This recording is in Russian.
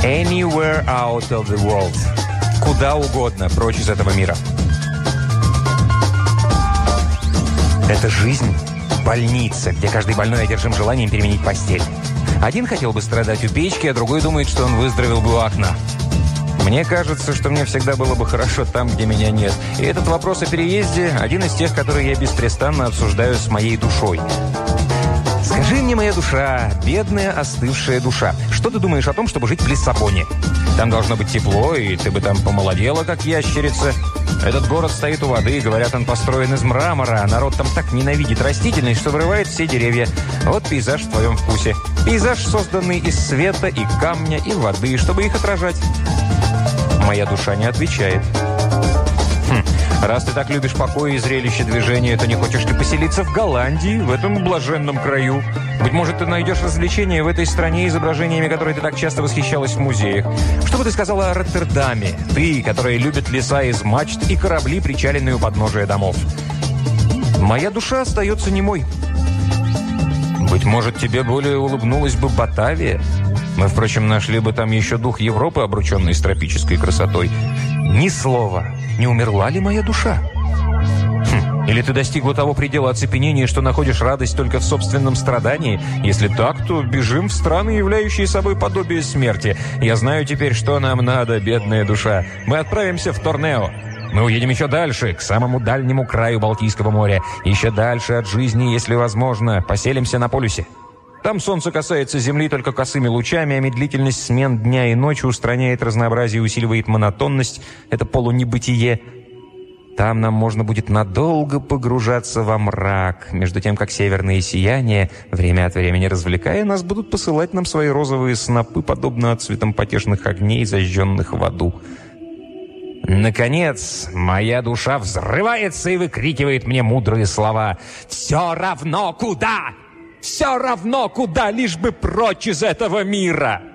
Anywhere out of the world. Куда угодно, прочь из этого мира. Это жизнь. Больница, где каждый больной одержим желанием переменить постель. Один хотел бы страдать у печки, а другой думает, что он выздоровел бы у окна. Мне кажется, что мне всегда было бы хорошо там, где меня нет. И этот вопрос о переезде – один из тех, которые я беспрестанно обсуждаю с моей душой. Скажи мне, моя душа, бедная остывшая душа, что ты думаешь о том, чтобы жить в Лиссабоне? Там должно быть тепло, и ты бы там помолодела, как ящерица. Этот город стоит у воды, говорят, он построен из мрамора, а народ там так ненавидит растительность, что вырывает все деревья. Вот пейзаж в твоем вкусе. Пейзаж, созданный из света и камня, и воды, чтобы их отражать. Моя душа не отвечает. Раз ты так любишь покой и зрелище движения, то не хочешь ты поселиться в Голландии, в этом блаженном краю? Быть может, ты найдешь развлечения в этой стране, изображениями которой ты так часто восхищалась в музеях. Что бы ты сказала о Роттердаме? Ты, которая любит леса из мачт и корабли, причаленные у подножия домов. Моя душа остается немой. Быть может, тебе более улыбнулась бы Батавия? Мы, впрочем, нашли бы там еще дух Европы, обрученный с тропической красотой. Ни слова. Не умерла ли моя душа? Или ты достигла того предела оцепенения, что находишь радость только в собственном страдании? Если так, то бежим в страны, являющие собой подобие смерти. Я знаю теперь, что нам надо, бедная душа. Мы отправимся в Торнео. Мы уедем еще дальше, к самому дальнему краю Балтийского моря. Еще дальше от жизни, если возможно. Поселимся на полюсе. Там солнце касается земли только косыми лучами, а медлительность смен дня и ночи устраняет разнообразие и усиливает монотонность. Это полунебытие. Там нам можно будет надолго погружаться во мрак, между тем, как северные сияния, время от времени развлекая нас, будут посылать нам свои розовые снопы, подобно отцветам потешных огней, зажженных в аду. Наконец, моя душа взрывается и выкрикивает мне мудрые слова. «Все равно куда! Все равно куда, лишь бы прочь из этого мира!»